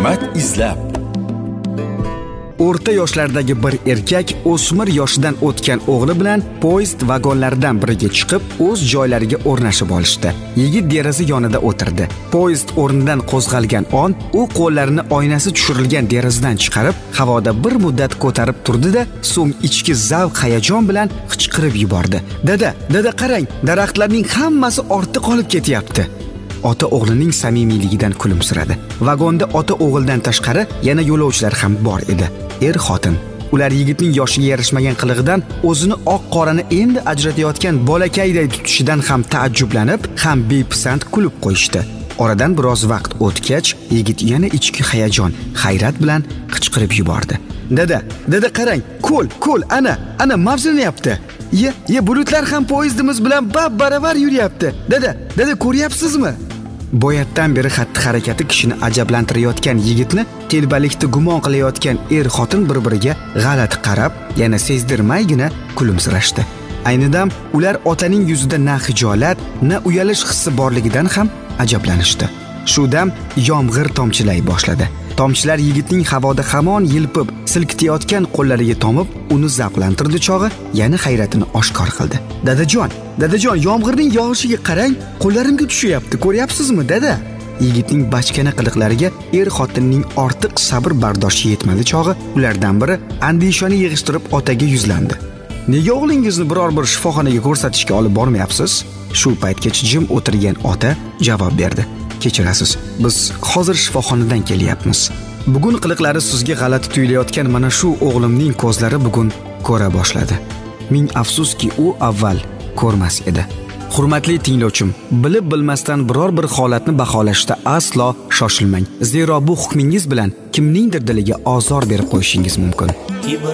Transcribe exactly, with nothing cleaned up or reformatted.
hikmat izlab. O'rta yoshlardagi bir erkak o'smir yoshidan o'tgan o'g'li bilan poyezd vagonlaridan biriga chiqib, o'z joylariga o'rnashib olishdi. Yigit deraza yonida o'tirdi. Poyezd o'rnidan qo'zg'algan on, u qo'llarini oynasi tushirilgan derazadan chiqarib, havoda bir muddat ko'tarib turdi-da, so'ng ichki zavq hayajon bilan qichqirib yubordi. "Dada, dada qarang, daraxtlarning hammasi ortda qolib ketyapti." Ota o'g'lining samimiyligidan kulimsiradi. Vagonda ota o'g'ildan tashqari yana yo'lovchilar ham bor edi. Er-xotin. Ular yigitning yoshiga yarashmagan qilig'idan, o'zini oq-qorani endi ajratayotgan bolakayday tutishidan ham taajjublanib, ham bepisand kulib qo'yishdi. Oradan biroz vaqt o'tgach, yigit yana ichki hayajon, hayrat bilan qichqirib yubordi. "Dada, dada qarang, ko'l, ko'l, ana, ana mavjlanyapti. Ye, ye bulutlar ham poyezdimiz bilan bab-baravar yuryapti. Dada, dada ko'ryapsizmi?" Boyatdan beri xatti-harakati kishini ajablantirayotgan yigitni telbalikda gumon qilayotgan er-xotin bir-biriga g'alati qarab, yana sezdirmaygina kulimsirashdi. Ayni dam ular otaning yuzida na hijolat, na uyalish hissi borligidan ham ajablanishdi. Shu dam yomg'ir tomchilay boshladi. Tomchilar yigitning havoda hamon yilpib, silkitayotgan qo'llariga tomib, uni zavqlantirdi chog'i yana hayratini oshkor qildi. "Dadajon, dadajon, yomg'irning yog'ishiga qarang, qo'llarimga tushyapti, ko'ryapsizmi, dada?" Yigitning bachkana qiliqlariga er-xotinning ortiq sabr bardoshi yetmadi chog'i, ulardan biri andishani yig'ishtirib otaga yuzlandi. "Nega o'g'lingizni biror bir shifoxonaga ko'rsatishga olib bormayapsiz?" Shu paytgacha jim o'tirgan ota javob berdi. "Kechirasiz, biz hozir shifoxonadan kelyapmiz. Bugun qiliqlari sizga g'alati tuyulayotgan mana shu o'g'limning ko'zlari bugun ko'ra boshladi. Ming afsuski, u avval ko'rmas edi." Hurmatli tinglovchim, bilib bilmasdan biror bir holatni baholashda aslo shoshilmang. Zero bu hukmingiz bilan kimningdir diliga ozor berib qo'yishingiz mumkin.